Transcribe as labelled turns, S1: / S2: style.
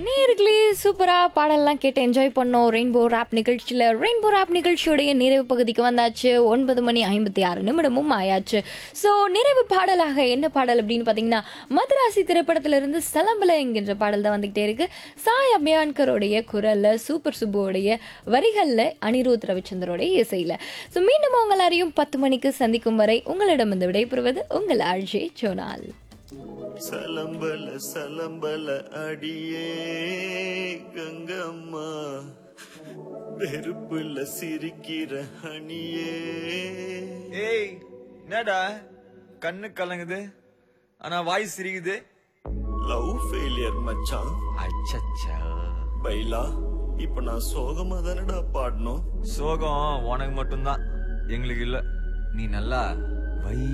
S1: நேர்களே சூப்பரா பாடல்லாம் கேட்டு என்ஜாய் பண்ணோம். ரெயின்போ ராப் நிகழ்ச்சியோடைய நிறைவு பகுதிக்கு வந்தாச்சு. 9:56 ஆயாச்சு. ஸோ நிறைவு பாடலாக என்ன பாடல் அப்படின்னு பார்த்தீங்கன்னா, மதராசி திரைப்படத்திலிருந்து சலம்பல என்கின்ற பாடல் தான் வந்துகிட்டே இருக்கு. சாய் அபியான்கருடைய குரல்ல, சூப்பர் சுப்புவோடைய வரிகள்ல, அனிருத் ரவிச்சந்தரோடைய இசையில. ஸோ மீண்டும் உங்கள் எல்லாரையும் 10 மணிக்கு சந்திக்கும் வரை உங்களிடம் வந்து விடைபெறுவது உங்கள் ஆர்ஜே ஜோனால்.
S2: சலம்பல சலம்பல அடியே கங்கம்மா, வெறுப்புல சிரிக்கிற ஹனியே.
S3: ஏய் என்னடா கண்ணு கலங்குது ஆனா வாய் சிரிக்குது?
S2: லவ் ஃபெயிலியர் மச்சான்.
S3: அச்சச்சா
S2: பைலா, இப்ப நான் சோகமா தானடா பாடணும்.
S3: சோகம் உனக்கு மட்டும்தான், எங்களுக்கு இல்ல. நீ நல்லா வை